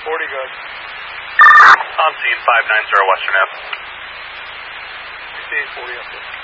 40 good. On scene 590 Western Ave. See 40 up there.